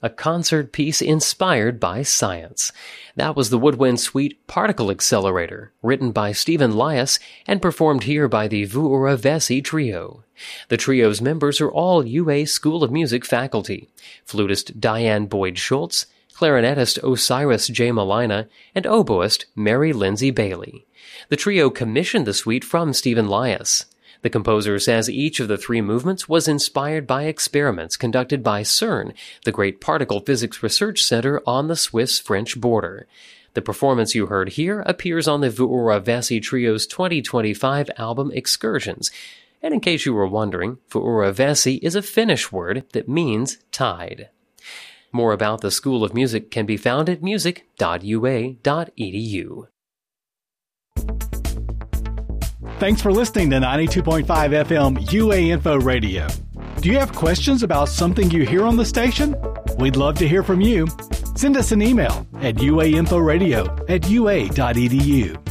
a concert piece inspired by science. That was the Woodwind Suite Particle Accelerator, written by Stephen Lias and performed here by the Vuora Vesey Trio. The trio's members are all UA School of Music faculty: flutist Diane Boyd-Schultz, clarinetist Osiris J. Malina, and oboist Mary Lindsay Bailey. The trio commissioned the suite from Stephen Lias. The composer says each of the three movements was inspired by experiments conducted by CERN, the great particle physics research center on the Swiss-French border. The performance you heard here appears on the Vuora Vesey Trio's 2025 album Excursions. And in case you were wondering, Vuora Vesey is a Finnish word that means tide. More about the School of Music can be found at music.ua.edu. Thanks for listening to 92.5 FM UA Info Radio. Do you have questions about something you hear on the station? We'd love to hear from you. Send us an email at uainforadio@ua.edu.